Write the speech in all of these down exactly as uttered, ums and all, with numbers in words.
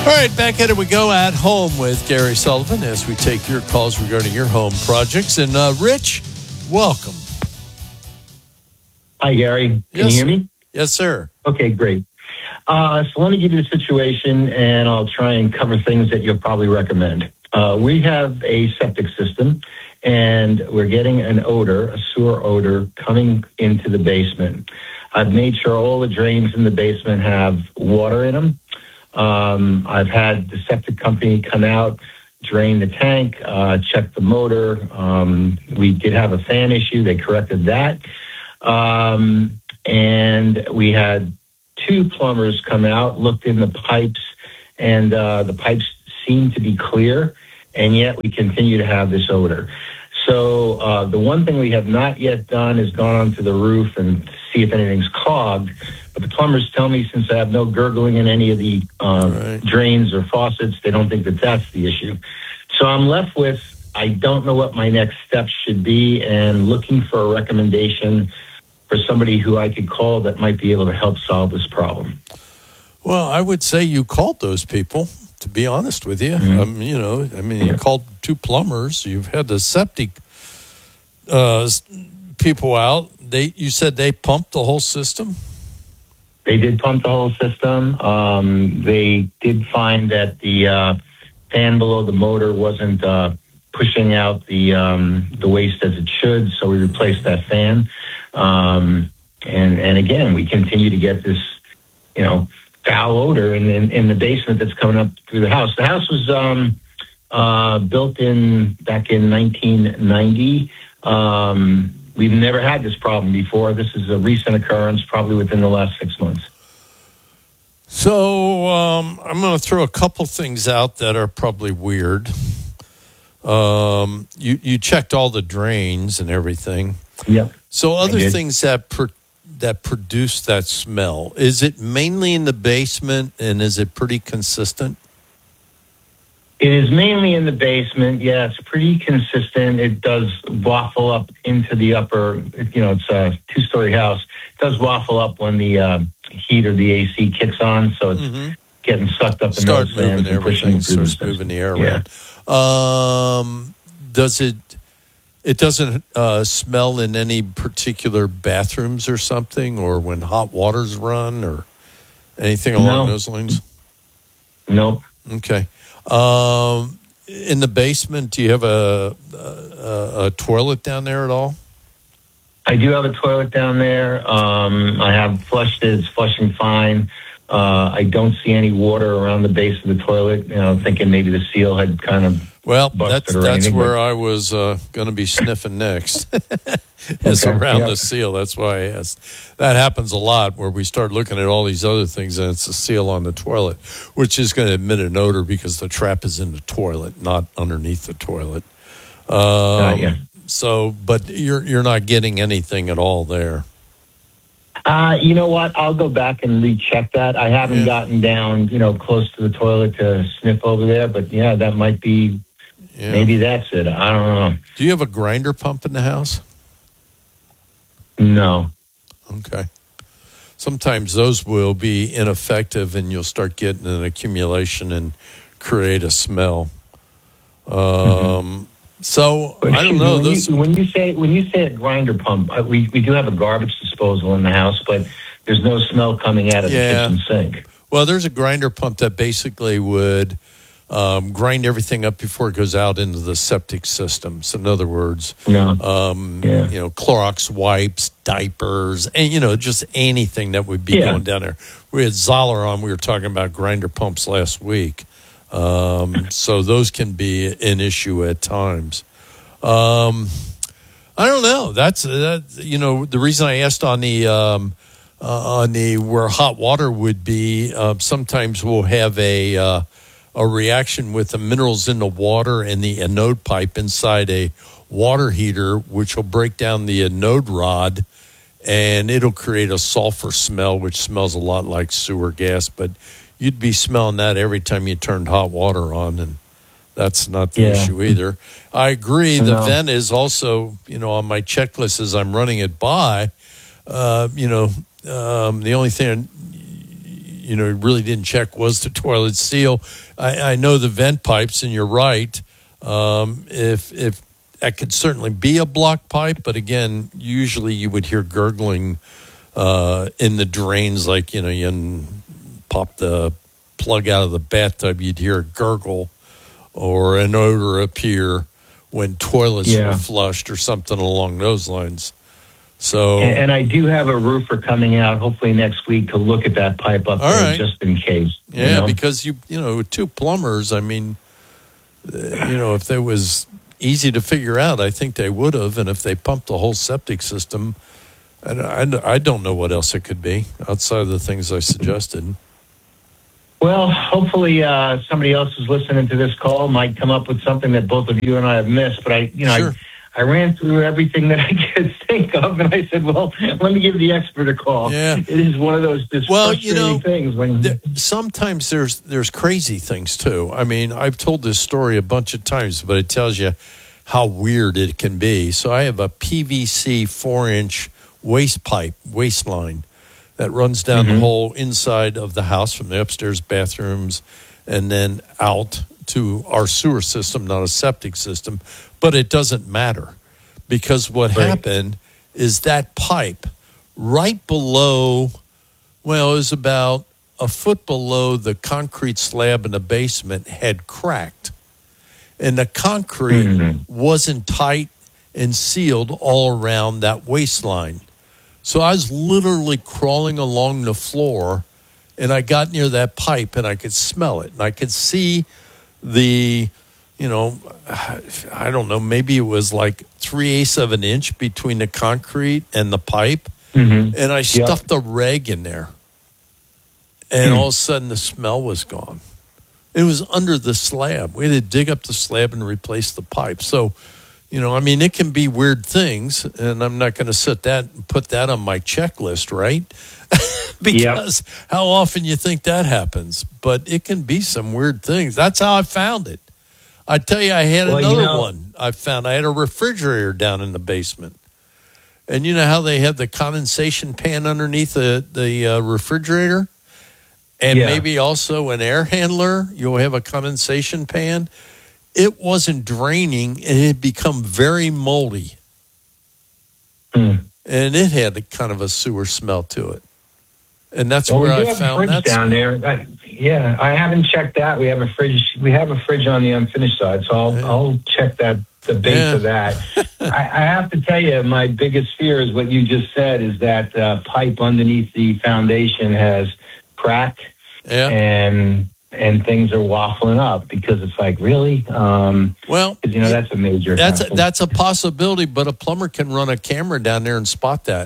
All right, back at it we go at home with Gary Sullivan as we take your calls regarding your home projects. And uh, Rich, welcome. Hi, Gary. Can yes, you hear me? Yes, sir. Okay, great. Uh, so let me give you the situation, and I'll try and cover things that you'll probably recommend. Uh, we have a septic system, and we're getting an odor, a sewer odor, coming into the basement. I've made sure all the drains in the basement have water in them. Um, I've had the septic company come out, drain the tank, uh, check the motor. Um, we did have a fan issue. They corrected that. Um, and we had two plumbers come out, looked in the pipes, and uh, the pipes seemed to be clear, and yet we continue to have this odor. So uh, the one thing we have not yet done is gone onto the roof and see if anything's clogged. But the plumbers tell me since I have no gurgling in any of the uh, right. drains or faucets, they don't think that that's the issue. So I'm left with, I don't know what my next steps should be, and looking for a recommendation for somebody who I could call that might be able to help solve this problem. Well, I would say you called those people, to be honest with you. Mm-hmm. Um, you know, I mean, you called two plumbers. You've had the septic uh, people out. They, you said they pumped the whole system? They did pump the whole system. Um, they did find that the uh, fan below the motor wasn't uh, pushing out the um, the waste as it should, so we replaced that fan. Um, and and again, we continue to get this, you know, foul odor in, in, in the basement that's coming up through the house. The house was um, uh, built in back in nineteen ninety. Um, we've never had this problem before. This is a recent occurrence, probably within the last six months. So um, I'm going to throw a couple things out that are probably weird. Um, you, you checked all the drains and everything. Yep. So other things that per, that produce that smell, is it mainly in the basement, and is it pretty consistent? It is mainly in the basement. Yeah, it's pretty consistent. It does waffle up into the upper, you know, it's a two-story house. It does waffle up when the uh, heat or the A C kicks on, so it's mm-hmm. getting sucked up in Start those moving fans and everything, pushing through starts the moving the air yeah. around. Um, does it, it doesn't uh, smell in any particular bathrooms or something, or when hot waters run, or anything along no. those lines? Nope. Okay. Um, in the basement, do you have a, a, a toilet down there at all? I do have a toilet down there. Um, I have flushed it. It's flushing fine. Uh, I don't see any water around the base of the toilet. You know, thinking maybe the seal had kind of well, busted that's or that's anything, where but... I was uh, going to be sniffing next. It's okay, around yeah. the seal. That's why I asked. That happens a lot where we start looking at all these other things and it's a seal on the toilet, which is going to emit an odor because the trap is in the toilet, not underneath the toilet. Um, uh, yeah. So, but you're you're not getting anything at all there. Uh, you know what? I'll go back and recheck that. I haven't Yeah. gotten down, you know, close to the toilet to sniff over there, but yeah, that might be, Yeah. maybe that's it. I don't know. Do you have a grinder pump in the house? No. Okay. Sometimes those will be ineffective and you'll start getting an accumulation and create a smell. Um, mm-hmm. So, But I don't know. When, those, you, when you say when you say a grinder pump, uh, we, we do have a garbage disposal in the house, but there's no smell coming out of Yeah. the kitchen sink. Well, there's a grinder pump that basically would um, grind everything up before it goes out into the septic system. So, in other words, No. um, Yeah. you know, Clorox wipes, diapers, and, you know, just anything that would be Yeah. going down there. We had Zoller on. We were talking about grinder pumps last week. Um, so those can be an issue at times. Um, I don't know. That's that. You know, the reason I asked on the um, uh, on the where hot water would be. Uh, sometimes we'll have a uh, a reaction with the minerals in the water and the anode pipe inside a water heater, which will break down the anode rod, and it'll create a sulfur smell, which smells a lot like sewer gas, but you'd be smelling that every time you turned hot water on, and that's not the Yeah. issue either. I agree. The No. vent is also, you know, on my checklist as I'm running it by, uh, you know, um, the only thing you know, really didn't check was the toilet seal. I, I know the vent pipes, and you're right. Um, if if that could certainly be a blocked pipe, but again, usually you would hear gurgling uh, in the drains, like, you know, you pop the plug out of the bathtub, you'd hear a gurgle or an odor appear when toilets Yeah. were flushed or something along those lines. So, And, and I do have a roofer coming out hopefully next week to look at that pipe up All there right. just in case. yeah, you know? because you you know, with two plumbers, I mean, uh, you know, if it was easy to figure out, I think they would have. And if they pumped the whole septic system, I, I, I don't know what else it could be outside of the things I suggested. Well, hopefully uh, somebody else who's listening to this call might come up with something that both of you and I have missed. But I, you know, Sure. I, I ran through everything that I could think of, and I said, "Well, let me give the expert a call." Yeah. It is one of those just Well, you frustrating know, things when There, sometimes there's there's crazy things too. I mean, I've told this story a bunch of times, but it tells you how weird it can be. So I have a P V C four-inch waste pipe, waste line that runs down Mm-hmm. the whole inside of the house from the upstairs bathrooms and then out to our sewer system, not a septic system. But it doesn't matter because what Right. happened is that pipe right below, well, it was about a foot below the concrete slab in the basement had cracked. And the concrete Mhm. wasn't tight and sealed all around that waistline. So I was literally crawling along the floor, and I got near that pipe, and I could smell it. And I could see the, you know, I don't know, maybe it was like three-eighths of an inch between the concrete and the pipe. Mhm. And I Yep. stuffed a rag in there. And Hmm. all of a sudden, the smell was gone. It was under the slab. We had to dig up the slab and replace the pipe. So, you know, I mean, it can be weird things, and I'm not going to sit that and put that on my checklist, right? Because how often you think that happens? But it can be some weird things. That's how I found it. I tell you, I had Well, you another know- one. I found I had a refrigerator down in the basement, and you know how they have the condensation pan underneath the the uh, refrigerator. And Yeah. maybe also an air handler, you'll have a condensation pan. It wasn't draining, and it had become very moldy. Hmm. And it had a kind of a sewer smell to it. And that's Well, where we do I have a found fridge that. down there. I, yeah, I haven't checked that. We have a fridge. We have a fridge on the unfinished side, so I'll Yeah. I'll check that the base Yeah. of that. I, I have to tell you, my biggest fear is what you just said: is that uh, pipe underneath the foundation has cracked Yeah. and and things are waffling up because it's like really, um, Well, 'cause, you know, that's a major. that's a, hassle. that's a possibility, but a plumber can run a camera down there and spot that.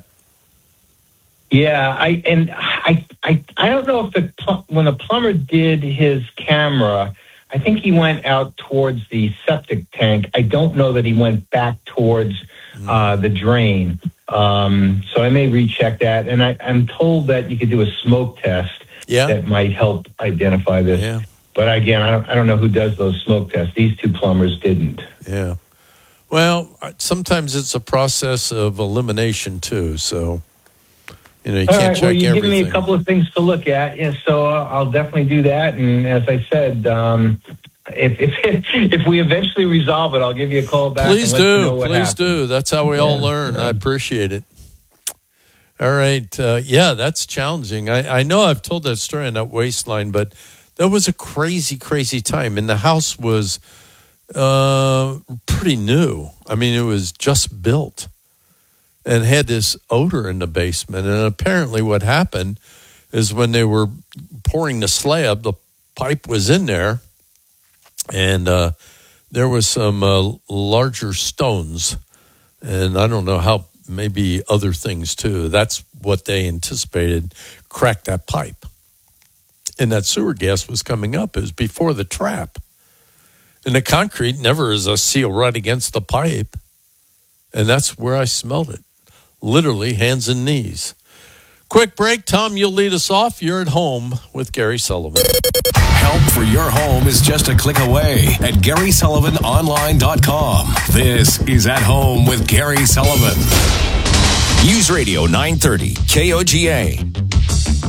Yeah, I and I I I don't know if the pl- when the plumber did his camera, I think he went out towards the septic tank. I don't know that he went back towards uh, the drain. Um, so I may recheck that. And I, I'm told that you could do a smoke test Yeah. that might help identify this. Yeah. But again, I don't, I don't know who does those smoke tests. These two plumbers didn't. Yeah. Well, sometimes it's a process of elimination too. So, you know, you All can't right. check Well, you give everything. me a couple of things to look at, yeah, so uh, I'll definitely do that. And as I said, um, if if if we eventually resolve it, I'll give you a call back. Please and let you do. know what Please happened. do. That's how we all Yeah. learn. I appreciate it. All right. Uh, yeah, that's challenging. I, I know I've told that story on that waistline, but that was a crazy, crazy time. And the house was uh, pretty new. I mean, it was just built and had this odor in the basement. And apparently what happened is when they were pouring the slab, the pipe was in there, and uh, there was some uh, larger stones. And I don't know how, maybe other things too. That's what they anticipated cracked that pipe. And that sewer gas was coming up. It was before the trap. And the concrete never is a seal right against the pipe. And that's where I smelled it. Literally hands and knees. Quick break. Tom, you'll lead us off. You're at home with Gary Sullivan. Help for your home is just a click away at Gary Sullivan Online dot com. This is At Home with Gary Sullivan. News Radio nine thirty K O G A.